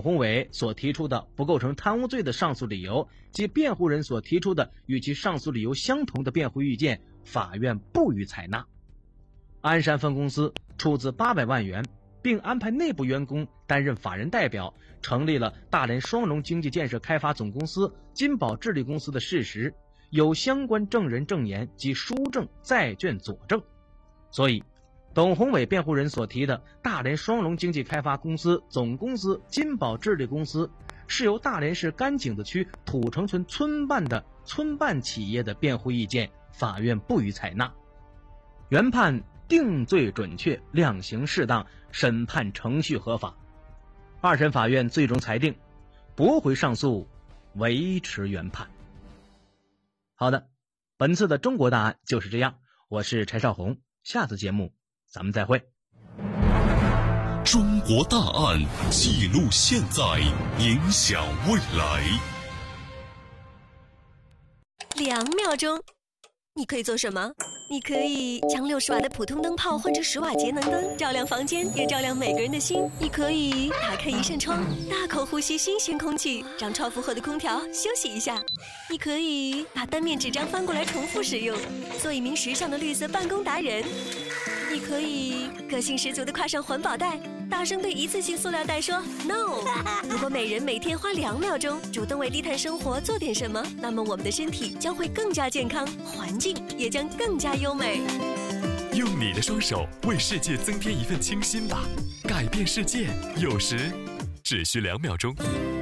宏伟所提出的不构成贪污罪的上诉理由及辩护人所提出的与其上诉理由相同的辩护意见，法院不予采纳。鞍山分公司出资800万元，并安排内部员工担任法人代表，成立了大连双龙经济建设开发总公司、金宝智力公司的事实，有相关证人证言及书证债券佐证。所以董宏伟辩护人所提的大连双龙经济开发公司总公司、金宝智力公司是由大连市甘井子区土城村村办的村办企业的辩护意见，法院不予采纳。原判定罪准确，量刑适当，审判程序合法。二审法院最终裁定驳回上诉，维持原判。好的，本次的中国大案就是这样，我是柴少红，下次节目咱们再会。 中国大案记录现在，影响未来。 2秒钟，你可以做什么？你可以将60瓦的普通灯泡换成10瓦节能灯，照亮房间，也照亮每个人的心。你可以打开一扇窗，大口呼吸新鲜空气，让超负荷的空调休息一下。你可以把单面纸张翻过来重复使用，做一名时尚的绿色办公达人。你可以个性十足地挎上环保袋，大声对一次性塑料袋说 “No”。如果每人每天花2秒钟主动为低碳生活做点什么，那么我们的身体将会更加健康，环境也将更加优美。 用你的双手为世界增添一份清新吧，改变世界有时只需2秒钟。